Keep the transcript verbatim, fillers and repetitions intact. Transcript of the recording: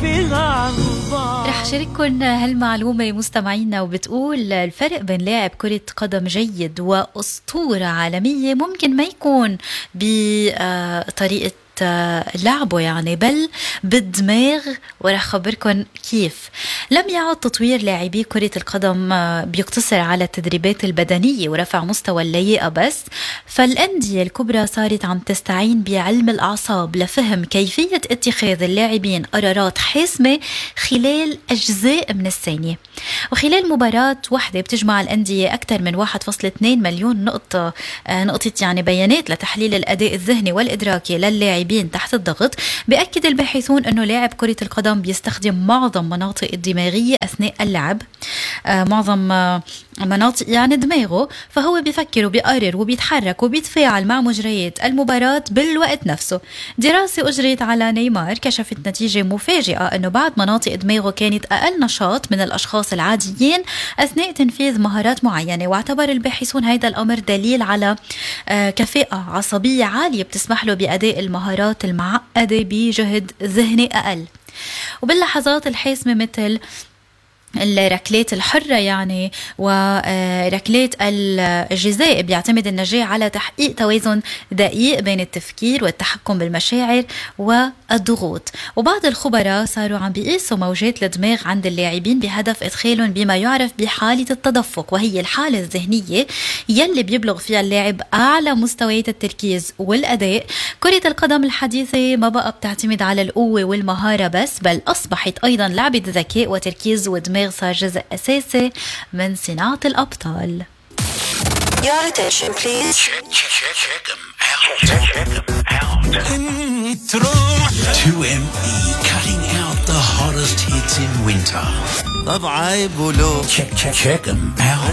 رح شارككم هالمعلومة مستمعينا، وبتقول الفرق بين لاعب كرة قدم جيد وأسطورة عالمية ممكن ما يكون بطريقة لعبه يعني، بل بالدماغ، ورح خبركن كيف. لم يعد تطوير لاعبي كرة القدم بيقتصر على التدريبات البدنية ورفع مستوى اللياقة بس، فالأندية الكبرى صارت عم تستعين بعلم الأعصاب لفهم كيفية اتخاذ اللاعبين قرارات حاسمة خلال أجزاء من الثانية. وخلال مباراة واحدة بتجمع الأندية أكثر من واحد فاصلة اثنين مليون نقطة نقطة يعني بيانات لتحليل الأداء الذهني والإدراكي للاعبين تحت الضغط. بأكد الباحثون أنه لاعب كرة القدم بيستخدم معظم مناطق الدماغية أثناء اللعب، آه معظم آه مناطق يعني دماغه، فهو بيفكر وبيقرر وبيتحرك وبيتفاعل مع مجريات المباراة بالوقت نفسه. دراسة أجريت على نيمار كشفت نتيجة مفاجئة أنه بعض مناطق دماغه كانت أقل نشاط من الأشخاص العاديين أثناء تنفيذ مهارات معينة، واعتبر الباحثون هذا الأمر دليل على آه كفاءة عصبية عالية بتسمح له بأداء المهارات المعقدة بجهد ذهني أقل. وباللحظات الحاسمة مثل الركلات الحرة يعني وركلات الجزاء بيعتمد النجاح على تحقيق توازن دقيق بين التفكير والتحكم بالمشاعر والضغوط. وبعض الخبراء صاروا عم بيقيسوا موجات الدماغ عند اللاعبين بهدف إدخالهم بما يعرف بحالة التدفق، وهي الحالة الذهنية يلي بيبلغ فيها اللاعب أعلى مستويات التركيز والأداء. كرة القدم الحديثة ما بقى بتعتمد على القوة والمهارة بس، بل أصبحت أيضا لعبة ذكاء وتركيز ودماغ، صار جزء أساسي من صناعة الأبطال. Your attention please. Check, check, check, check them out. Check them out. two M E cutting out the hottest hits in winter. طب عيب ولو. Check, check, check them out.